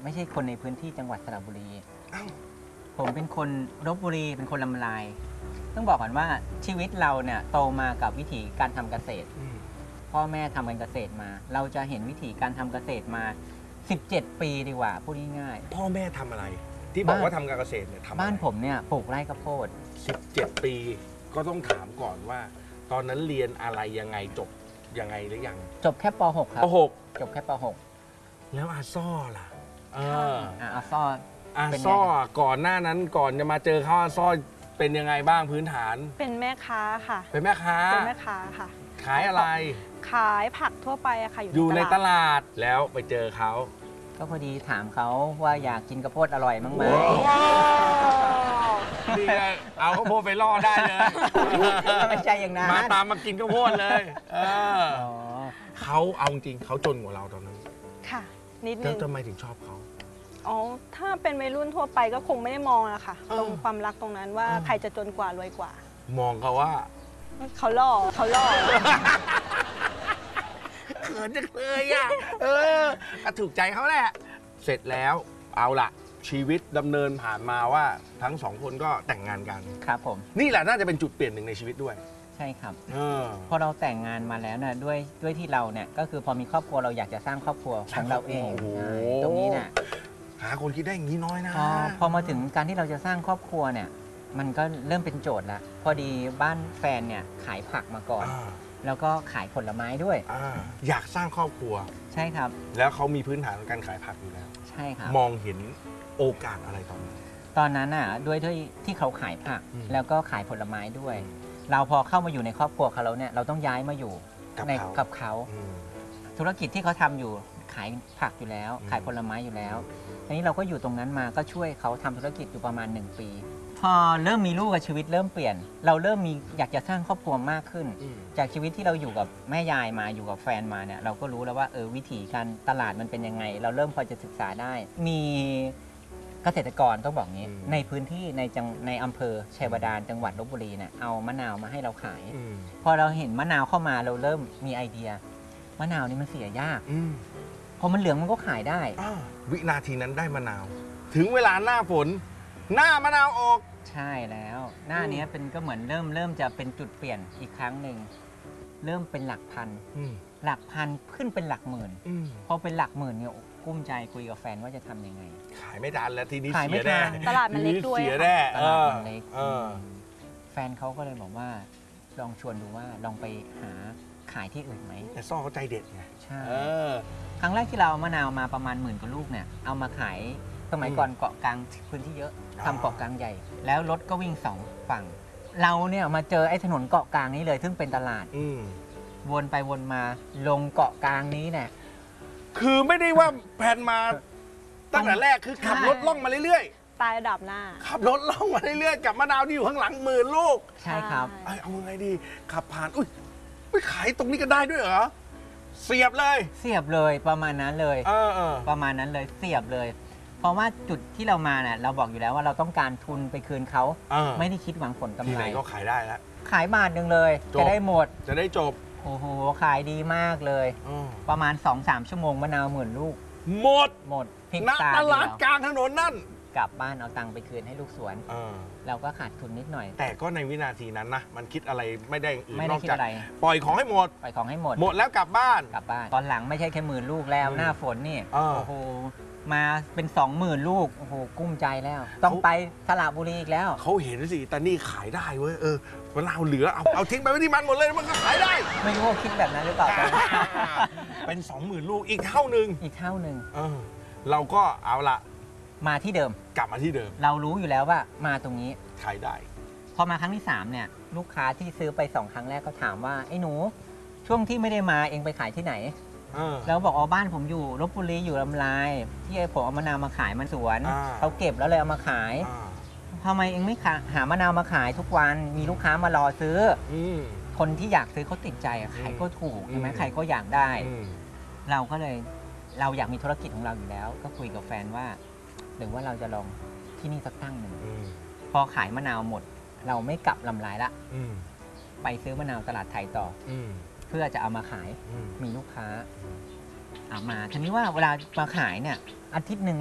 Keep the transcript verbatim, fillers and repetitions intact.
ไม่ใช่คนในพื้นที่จังหวัดสระบุรีผมเป็นคนลพบุรีเป็นคนลำลายต้องบอกก่อนว่าชีวิตเราเนี่ยโตมากับวิถีการทำเกษตรพ่อแม่ทำการเกษตรมาเราจะเห็นวิถีการทำเกษตรมาสิบเจ็ดปีดีกว่าพูดง่ายๆพ่อแม่ทำอะไรที่บอกว่าทำการเกษตรเนี่ยทำบ้านผมเนี่ยปลูกไร่ข้าวโพดสิบเจ็ดปีก็ต้องถามก่อนว่าตอนนั้นเรียนอะไรยังไงจบยังไงหรือยังจบแค่ป .หก ครับป .หกจบแค่ป .หกแล้วอาซ่อล่ะเอออาซ่ออาซ่อก่อนหน้านั้นก่อนจะมาเจอเขาอาซ่อเป็นยังไงบ้างพื้นฐานเป็นแม่ค้าค่ะเป็นแม่ค้าเป็นแม่ค้าค่ะขายอะไรขายผักทั่วไปอะค่ะอยู่ในตลาดแล้วไปเจอเขาก็พอดีถามเขาว่าอยากกินข้าวโพดอร่อยมั้งไหมนี่เอาข้าวโพดไปล่อได้เลยไม่ใช่อย่างนั้นมาตามมากินข้าวโพดเลยเขาเอาจริงเขาจนกว่าเราตอนนั้นค่ะนิดนึงแล้วทำไมถึงชอบเขาอ๋อถ้าเป็นวัยรุ่นทั่วไปก็คงไม่ได้มองอะค่ะตรงความรักตรงนั้นว่าใครจะจนกว่ารวยกว่ามองเขาว่าเขาหล่อเขาหล่อเขินจังเลยอ่ะเออก็ถูกใจเขาแหละเสร็จแล้วเอาล่ะชีวิตดำเนินผ่านมาว่าทั้งสองคนก็แต่งงานกันครับผมนี่แหละน่าจะเป็นจุดเปลี่ยนหนึ่งในชีวิตด้วยใช่ครับออพอเราแต่งงานมาแล้วนะด้วยด้วยที่เราเนี่ยก็คือพอมีครอบครัวเราอยากจะสร้างครอบครัวของเราเองตรงนี้เนี่ยหาคนคิดได้อย่างนี้น้อยนะพอพอมาถึงการที่เราจะสร้างครอบครัวเนี่ยมันก็เริ่มเป็นโจทย์ละพอดีบ้านแฟนเนี่ยขายผักมาก่อนแล้วก็ขายผลไม้ด้วยออยากสร้างครอบครัวใช่ครับแล้วเขามีพื้นฐานการขายผักอยู่แล้วใช่ครับมองเห็นโอกาสอะไรตอนนั้นตอนนั้นอ่ะด้วยที่ที่เขาขายผักแล้วก็ขายผลไม้ด้วย เราพอเข้ามาอยู่ในครอบครัวเขาแล้วเนี่ยเราต้องย้ายมาอยู่ในกับเขาธุรกิจที่เขาทำอยู่ขายผักอยู่แล้วขายผลไม้อยู่แล้วทีนี้เราก็อยู่ตรงนั้นมาก็ช่วยเขาทำธุรกิจอยู่ประมาณหนึ่งปีพอเริ่มมีลูกกับชีวิตเริ่มเปลี่ยนเราเริ่มมีอยากจะสร้างครอบครัวมากขึ้นจากชีวิตที่เราอยู่กับแม่ยายมาอยู่กับแฟนมาเนี่ยเราก็รู้แล้วว่าเออวิถีการตลาดมันเป็นยังไงเราเริ่มพอจะศึกษาได้มีเกษตรกรต้องบอกงี้ในพื้นที่ในจังในอำเภอชัยบาดาลจังหวัดลพบุรีเนี่ยเอามะนาวมาให้เราขายพอเราเห็นมะนาวเข้ามาเราเริ่มมีไอเดียมะนาวนี่มันเสียยากพอมันเหลืองมันก็ขายได้วินาทีนั้นได้มะนาวถึงเวลาหน้าฝนหน้ามะนาวออกใช่แล้วหน้านี้เป็นก็เหมือนเริ่มเริ่มจะเป็นจุดเปลี่ยนอีกครั้งหนึ่งเริ่มเป็นหลักพันหลักพันขึ้นเป็นหลักหมื่นพอเป็นหลักหมื่นเนี่ยกุ้มใจคุยกับแฟนว่าจะทำยังไงขายไม่ทันแล้วทีนี้ขายไม่ทันตลาดมันเล็กด้วยเสียแน่ตลาดมันเล็กแฟนเขาก็เลยบอกว่าลองชวนดูว่าลองไปหาขายที่อื่นไหมแต่ซ่อเขาใจเด็ดไงใช่ครั้งแรกที่เราเอามะนาวมาประมาณหมื่นกว่าลูกเนี่ยเอามาขายสมัยก่อนเกาะกลางพื้นที่เยอะทำเกาะกลางใหญ่แล้วรถก็วิ่งสองฝั่งเราเนี่ยมาเจอไอ้ถนนเกาะกลางนี้เลยซึ่งเป็นตลาดวนไปวนมาลงเกาะกลางนี้เนี่ยคือไม่ได้ว่าแผนมาตั้งแต่แรกคือขับรถล่องมาเรื่อยๆตายระดับหน้าขับรถล่องมาเรื่อยๆกับมะนาวที่อยู่ข้างหลังหมื่นลูกใช่ครับเอาไงดีขับผ่านอุ้ยไปขายตรงนี้ก็ได้ด้วยเหรอเสียบเลยเสียบเลยประมาณนั้นเลยประมาณนั้นเลยเสียบเลยเพราะว่าจุดที่เรามาเนี่ยเราบอกอยู่แล้วว่าเราต้องการทุนไปคืนเขาไม่ได้คิดหวังผลกำไรที่ไหนก็ขายได้แล้วขายบาทหนึ่งเลยจะได้หมดจะได้จบโอ้โหขายดีมากเลยประมาณ สองถึงสาม ชั่วโมงมะนาวหมื่นลูกหมดหมดพริบตาเดียวตลาดกลางถนนนั่นกลับบ้านเอาตังค์ไปคืนให้ลูกสวนเราก็ขาดทุนนิดหน่อยแต่ก็ในวินาทีนั้นนะมันคิดอะไรไม่ได้อื่นนอกจากปล่อยของให้หมดปล่อยของให้หมดหมดแล้วกลับบ้านกลับบ้านตอนหลังไม่ใช่แค่หมื่นลูกแล้วหน้าฝนนี่โอ้โหมาเป็นสองหมื่นลูกโอ้โหกุ้มใจแล้วต้องไปสระบุรีอีกแล้วเขาเห็นสิแต่นี่ขายได้เว้ยเออเวลาเหลือเอาเอาทิ้งไปไว้ที่มันหมดเลยมันก็ขายได้ไม่รู้ว่าคิดแบบนั้นหรือเปล่าเป็นสองหมื่นลูกอีกเท่านึงอีกเท่านึงเออเราก็เอาละมาที่เดิมกลับมาที่เดิมเรารู้อยู่แล้วว่ามาตรงนี้ขายได้พอมาครั้งที่สามเนี่ยลูกค้าที่ซื้อไปสองครั้งแรกก็ถามว่าไอ้หนูช่วงที่ไม่ได้มาเองไปขายที่ไหนแล้วบอกอ๋อบ้านผมอยู่ลพบุรีอยู่ลำลายที่ผมเอามะนาวมาขายมันสวนเขาเก็บแล้วเลยเอามาขายทำไมเองไม่หามะนาวมาขายทุกวันมีลูกค้ามารอซื้อคนที่อยากซื้อเขาติดใจขายก็ถูกใช่ไหมใครก็อยากได้เราก็เลยเราอยากมีธุรกิจของเราอยู่แล้วก็คุยกับแฟนว่าหรือว่าเราจะลองที่นี่สักตั้งหนึ่งพอขายมะนาวหมดเราไม่กลับลำลายละไปซื้อมะนาวตลาดไทยต่อเพื่อจะเอามาขายมีลูกค้าเอามาทีนี้ว่าเวลามาขายเนี่ยอาทิตย์หนึ่ง